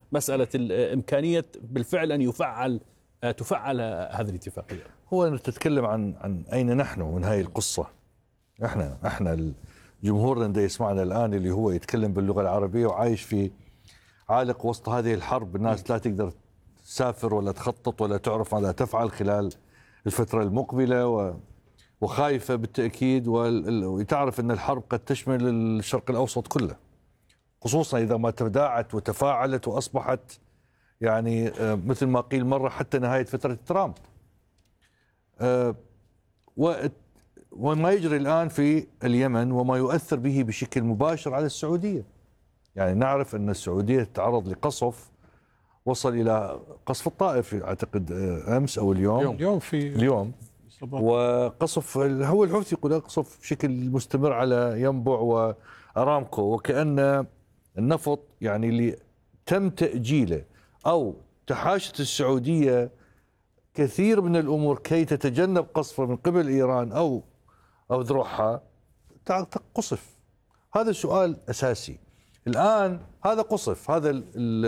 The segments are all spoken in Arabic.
مسألة إمكانية بالفعل أن تفعل هذه الاتفاقية؟ هو أن تتكلم عن أين نحن من هذه القصة. احنا جمهورنا اللي يسمعنا الآن اللي هو يتكلم باللغة العربية وعايش في عالق وسط هذه الحرب، الناس لا تقدر تسافر ولا تخطط ولا تعرف ماذا تفعل خلال الفترة المقبلة، وخايفة بالتأكيد، وتعرف أن الحرب قد تشمل الشرق الأوسط كله، خصوصا إذا ما تداعت وتفاعلت وأصبحت يعني مثل ما قيل مرة حتى نهاية فترة ترامب. وما يجري الآن في اليمن وما يؤثر به بشكل مباشر على السعودية. يعني نعرف أن السعودية تتعرض لقصف وصل إلى قصف الطائف أعتقد أمس أو اليوم وقصف هو الحوثي يقول قصف بشكل مستمر على ينبع وأرامكو، وكأن النفط يعني اللي تم تأجيله أو تحاشت السعودية كثير من الأمور كي تتجنب قصفه من قبل إيران أو ذروعها قصف. هذا سؤال أساسي الآن. هذا قصف، هذا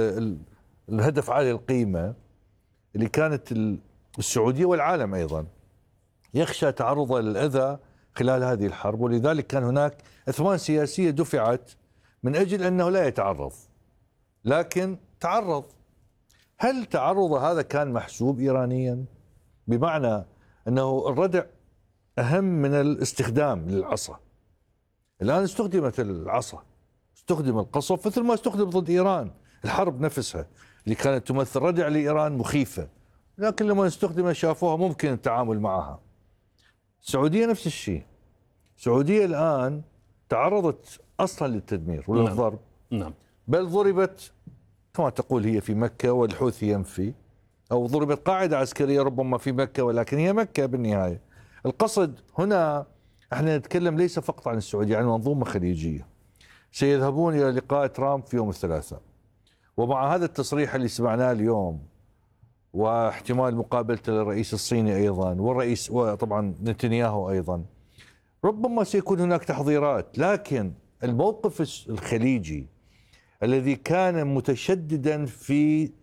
الهدف عالي القيمة اللي كانت السعودية والعالم أيضا يخشى تعرضه للأذى خلال هذه الحرب، ولذلك كان هناك أثمان سياسية دفعت من أجل أنه لا يتعرض، لكن تعرض. هل تعرض هذا كان محسوب إيرانيا؟ بمعنى أنه الردع أهم من الاستخدام للعصا. الآن استخدمت العصا، استخدم القصف مثل ما استخدم ضد إيران. الحرب نفسها اللي كانت تمثل ردع لإيران مخيفة، لكن لما استخدمت شافوها ممكن التعامل معها. السعودية نفس الشيء. السعودية الآن تعرضت أصلا للتدمير وللضرب. نعم. بل ضربت كما تقول هي في مكة والحوثي ينفي، أو ضربت قاعدة عسكرية ربما في مكة ولكن هي مكة بالنهاية. القصد هنا احنا نتكلم ليس فقط عن السعودية، عن منظومة خليجية. سيذهبون إلى لقاء ترامب في يوم الثلاثاء، ومع هذا التصريح اللي سمعناه اليوم واحتمال مقابلته للرئيس الصيني أيضا والرئيس وطبعا نتنياهو أيضا، ربما سيكون هناك تحضيرات. لكن الموقف الخليجي الذي كان متشددا في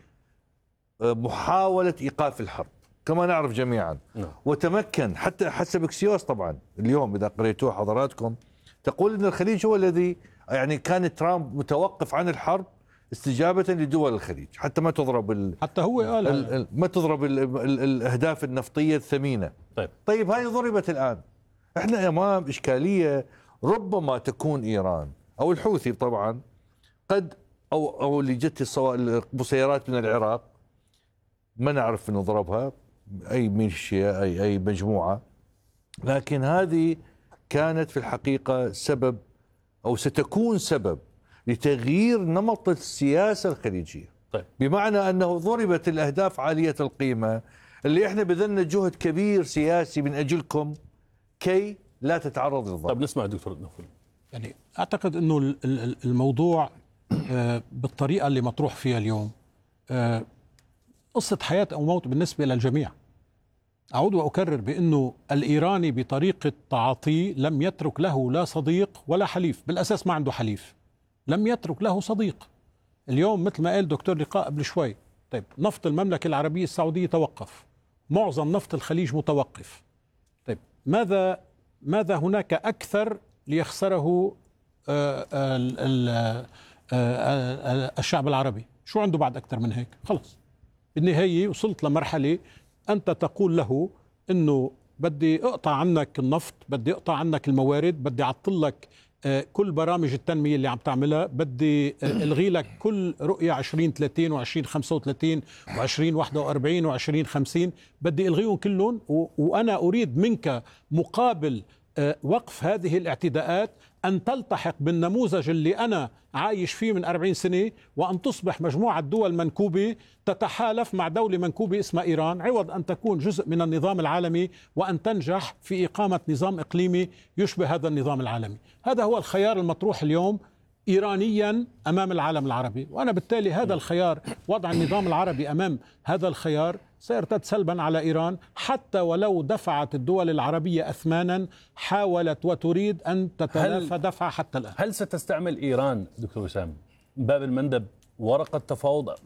محاولة إيقاف الحرب كما نعرف جميعا، وتمكن حتى حسب اكسيوس طبعا اليوم إذا قريتوه حضراتكم تقول أن الخليج هو الذي يعني كان ترامب متوقف عن الحرب استجابة لدول الخليج حتى ما تضرب حتى هو قال ما تضرب الأهداف النفطية الثمينة. طيب هاي ضربت الآن. احنا أمام إشكالية ربما تكون إيران أو الحوثي طبعا قد أو اللي جت البسيرات من العراق ما نعرف انه ضربها اي ميليشيا اي مجموعه، لكن هذه كانت في الحقيقه سبب او ستكون سبب لتغيير نمط السياسه الخليجيه. بمعنى انه ضربت الاهداف عاليه القيمه اللي احنا بذلنا جهد كبير سياسي من اجلكم كي لا تتعرض للضرب. طيب نسمع دكتور نوفل. يعني اعتقد انه الموضوع بالطريقه اللي مطروح فيها اليوم قصة حياة أو موت بالنسبة للجميع. أعود وأكرر بأنه الإيراني بطريقة تعاطيه لم يترك له لا صديق ولا حليف، بالأساس ما عنده حليف، لم يترك له صديق. اليوم مثل ما قال دكتور لقاء قبل شوي، طيب نفط المملكة العربية السعودية توقف، معظم نفط الخليج متوقف. طيب ماذا هناك أكثر ليخسره الشعب العربي؟ شو عنده بعد أكثر من هيك؟ خلص بالنهاية وصلت لمرحلة أنت تقول له إنه بدي أقطع عنك النفط، بدي أقطع عنك الموارد، بدي أعطل لك كل برامج التنمية اللي عم تعملها، بدي ألغي لك كل رؤية 2030 و2035 و2041 و2050، بدي ألغيهم كلهم، وأنا أريد منك مقابل وقف هذه الاعتداءات أن تلتحق بالنموذج اللي أنا عايش فيه من 40 سنة، وأن تصبح مجموعة دول منكوبة تتحالف مع دولة منكوبة اسمها إيران، عوض أن تكون جزء من النظام العالمي وأن تنجح في إقامة نظام إقليمي يشبه هذا النظام العالمي. هذا هو الخيار المطروح اليوم إيرانيا أمام العالم العربي، وأنا بالتالي هذا الخيار، وضع النظام العربي أمام هذا الخيار سيرتد سلبا على إيران، حتى ولو دفعت الدول العربية أثمانا حاولت وتريد أن تتلافى دفع حتى الآن. هل ستستعمل إيران دكتور وسام باب المندب ورقة تفاوض